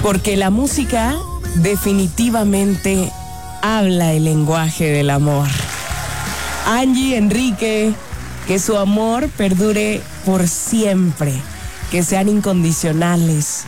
Porque la música definitivamente habla el lenguaje del amor. Angie, Enrique, que su amor perdure por siempre, que sean incondicionales,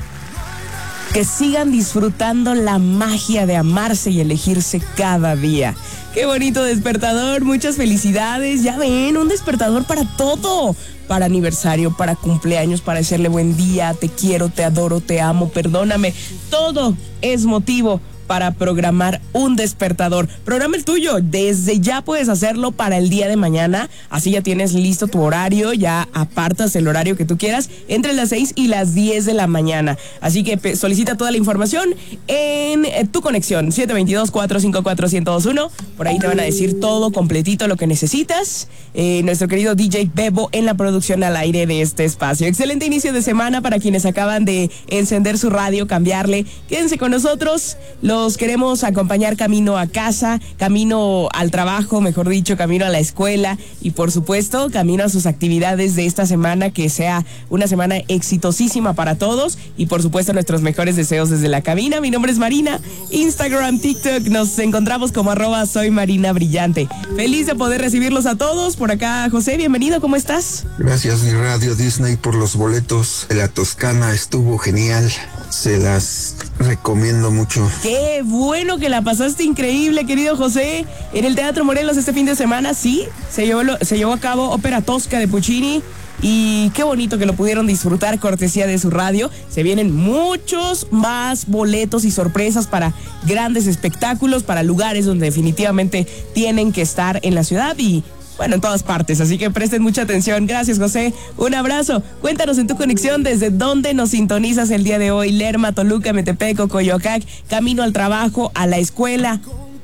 que sigan disfrutando la magia de amarse y elegirse cada día. ¡Qué bonito despertador! Muchas felicidades. Ya ven, un despertador para todo. Para aniversario, para cumpleaños, para decirle buen día, te quiero, te adoro, te amo, perdóname. Todo es motivo para programar un despertador. Programa el tuyo. Desde ya puedes hacerlo para el día de mañana. Así ya tienes listo tu horario. Ya apartas el horario que tú quieras entre las 6 y las 10 de la mañana. Así que solicita toda la información en tu conexión 722-454-1021. Por ahí te van a decir todo completito lo que necesitas. Nuestro querido DJ Bebo en la producción al aire de este espacio. Excelente inicio de semana para quienes acaban de encender su radio, cambiarle. Quédense con nosotros. Los queremos acompañar camino a casa, camino al trabajo, mejor dicho, camino a la escuela y por supuesto camino a sus actividades de esta semana, que sea una semana exitosísima para todos y por supuesto nuestros mejores deseos desde la cabina. Mi nombre es Marina, Instagram, TikTok, nos encontramos como @soymarinabrillante. Feliz de poder recibirlos a todos. Por acá, José, bienvenido, ¿cómo estás? Gracias, mi Radio Disney, por los boletos de la Toscana, estuvo genial. Se las recomiendo mucho. Qué bueno que la pasaste increíble, querido José. En el Teatro Morelos este fin de semana, sí, se llevó a cabo Ópera Tosca de Puccini. Y qué bonito que lo pudieron disfrutar, cortesía de su radio. Se vienen muchos más boletos y sorpresas para grandes espectáculos, para lugares donde definitivamente tienen que estar en la ciudad y bueno, en todas partes, así que presten mucha atención. Gracias, José. Un abrazo. Cuéntanos en tu conexión desde dónde nos sintonizas el día de hoy. Lerma, Toluca, Metepec, Coyoacac, camino al trabajo, a la escuela.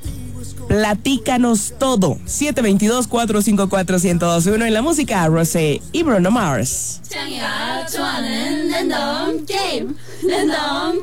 Platícanos todo. 722-454-1021 en la música, Rosé y Bruno Mars.